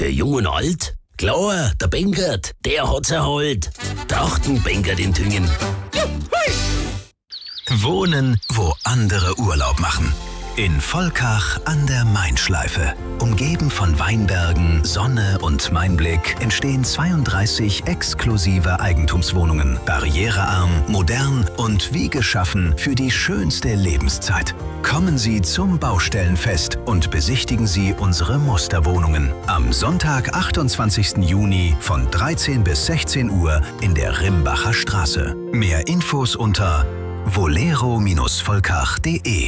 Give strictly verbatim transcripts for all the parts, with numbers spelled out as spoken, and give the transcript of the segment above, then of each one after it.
Für Jung und Alt? Klar, der Benkert, der hat's erholt. Trachten Benkert in Tüngen. Wohnen, wo andere Urlaub machen. In Volkach an der Main-Schleife. Umgeben von Weinbergen, Sonne und Mainblick entstehen zweiunddreißig exklusive Eigentumswohnungen. Barrierearm, modern und wie geschaffen für die schönste Lebenszeit. Kommen Sie zum Baustellenfest und besichtigen Sie unsere Musterwohnungen. Am Sonntag, achtundzwanzigsten Juni von dreizehn bis sechzehn Uhr in der Rimbacher Straße. Mehr Infos unter volero Volkach punkt de.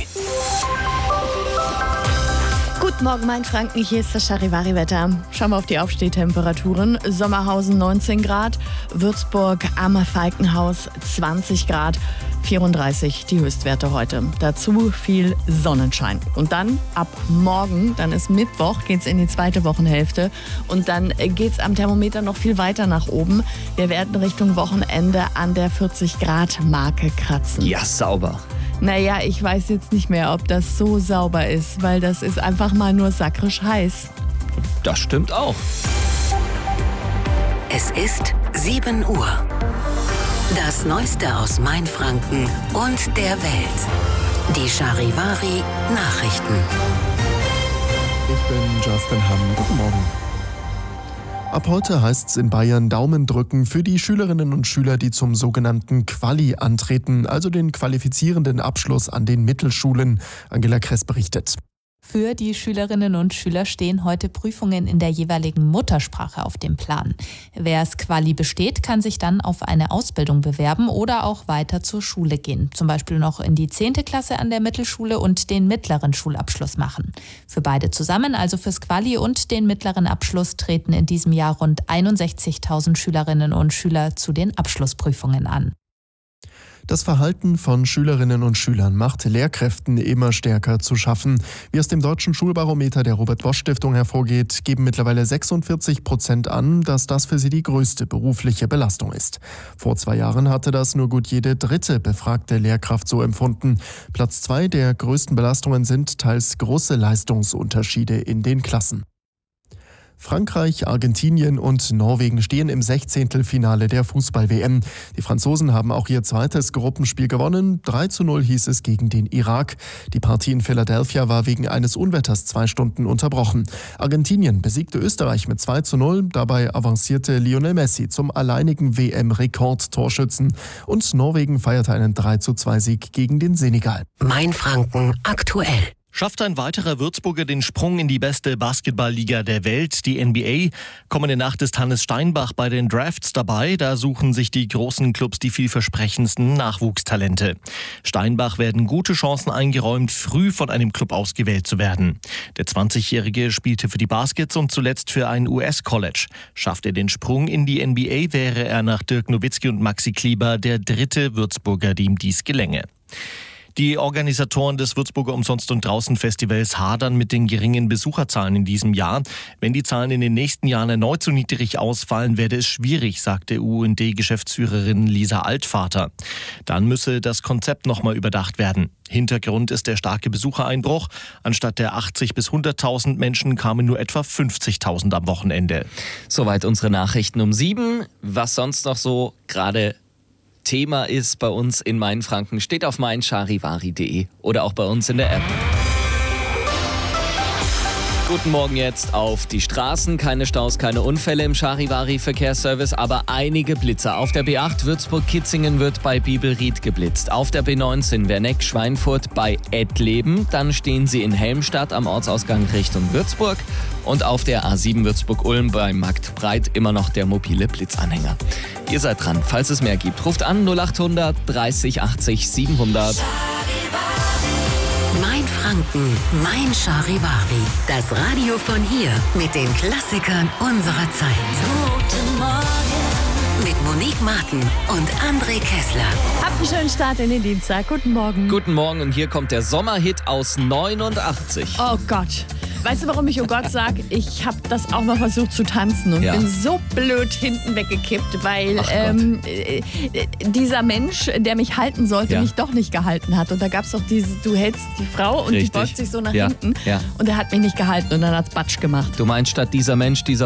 Guten Morgen, Mainfranken, hier ist das Charivari-Wetter. Schauen wir auf die Aufstehtemperaturen. Sommerhausen neunzehn Grad, Würzburg am Falkenhaus zwanzig Grad, vierunddreißig die Höchstwerte heute. Dazu viel Sonnenschein. Und dann ab morgen, dann ist Mittwoch, geht's in die zweite Wochenhälfte und dann geht's am Thermometer noch viel weiter nach oben. Wir werden Richtung Wochenende an der vierzig Grad Marke kratzen. Ja, sauber. Naja, ich weiß jetzt nicht mehr, ob das so sauber ist, weil das ist einfach mal nur sakrisch heiß. Das stimmt auch. Es ist sieben Uhr. Das Neueste aus Mainfranken und der Welt. Die Charivari Nachrichten. Ich bin Justin Hamm. Guten Morgen. Ab heute heißt es in Bayern Daumen drücken für die Schülerinnen und Schüler, die zum sogenannten Quali antreten, also den qualifizierenden Abschluss an den Mittelschulen. Angela Kress berichtet. Für die Schülerinnen und Schüler stehen heute Prüfungen in der jeweiligen Muttersprache auf dem Plan. Wer es Quali besteht, kann sich dann auf eine Ausbildung bewerben oder auch weiter zur Schule gehen. Zum Beispiel noch in die zehnte Klasse an der Mittelschule und den mittleren Schulabschluss machen. Für beide zusammen, also fürs Quali und den mittleren Abschluss, treten in diesem Jahr rund einundsechzigtausend Schülerinnen und Schüler zu den Abschlussprüfungen an. Das Verhalten von Schülerinnen und Schülern macht Lehrkräften immer stärker zu schaffen. Wie aus dem Deutschen Schulbarometer der Robert-Bosch-Stiftung hervorgeht, geben mittlerweile sechsundvierzig Prozent an, dass das für sie die größte berufliche Belastung ist. Vor zwei Jahren hatte das nur gut jede dritte befragte Lehrkraft so empfunden. Platz zwei der größten Belastungen sind teils große Leistungsunterschiede in den Klassen. Frankreich, Argentinien und Norwegen stehen im Sechzehntelfinale der Fußball-W M. Die Franzosen haben auch ihr zweites Gruppenspiel gewonnen. drei zu null hieß es gegen den Irak. Die Partie in Philadelphia war wegen eines Unwetters zwei Stunden unterbrochen. Argentinien besiegte Österreich mit zwei zu null. Dabei avancierte Lionel Messi zum alleinigen W M-Rekordtorschützen. Und Norwegen feierte einen drei zu zwei Sieg gegen den Senegal. Mainfranken aktuell. Schafft ein weiterer Würzburger den Sprung in die beste Basketballliga der Welt, die N B A? Kommende Nacht ist Hannes Steinbach bei den Drafts dabei. Da suchen sich die großen Clubs die vielversprechendsten Nachwuchstalente. Steinbach werden gute Chancen eingeräumt, früh von einem Club ausgewählt zu werden. Der zwanzigjährige spielte für die Baskets und zuletzt für ein U S-College. Schafft er den Sprung in die N B A, wäre er nach Dirk Nowitzki und Maxi Kleber der dritte Würzburger, dem dies gelänge. Die Organisatoren des Würzburger Umsonst- und Draußen-Festivals hadern mit den geringen Besucherzahlen in diesem Jahr. Wenn die Zahlen in den nächsten Jahren erneut so niedrig ausfallen, werde es schwierig, sagte U und D-Geschäftsführerin Lisa Altvater. Dann müsse das Konzept nochmal überdacht werden. Hintergrund ist der starke Besuchereinbruch. Anstatt der achtzig bis hunderttausend Menschen kamen nur etwa fünfzigtausend am Wochenende. Soweit unsere Nachrichten um sieben. Was sonst noch so gerade Thema ist bei uns in Mainfranken, steht auf mein charivari punkt de oder auch bei uns in der App. Guten Morgen jetzt auf die Straßen. Keine Staus, keine Unfälle im Charivari-Verkehrsservice, aber einige Blitzer. Auf der B acht Würzburg-Kitzingen wird bei Bibelried geblitzt. Auf der B neunzehn Werneck-Schweinfurt bei Ettleben. Dann stehen sie in Helmstadt am Ortsausgang Richtung Würzburg. Und auf der A sieben Würzburg-Ulm bei Marktbreit immer noch der mobile Blitzanhänger. Ihr seid dran. Falls es mehr gibt, ruft an null achthundert dreißig achtzig siebenhundert. Mainfranken, mein Charivari. Das Radio von hier mit den Klassikern unserer Zeit. Guten Morgen. Mit Monique Martin und André Kessler. Habt einen schönen Start in den Dienstag. Guten Morgen. Guten Morgen und hier kommt der Sommerhit aus neunundachtzig. Oh Gott. Weißt du, warum ich oh Gott sage? Ich habe das auch mal versucht zu tanzen und Ja. bin so blöd hinten weggekippt, weil Ach ähm, äh, dieser Mensch, der mich halten sollte, Ja. mich doch nicht gehalten hat. Und da gab es doch dieses, du hältst die Frau und Richtig. die beugt sich so nach Ja. hinten. Ja. Und er hat mich nicht gehalten und dann hat's Batsch gemacht. Du meinst, statt dieser Mensch, dieser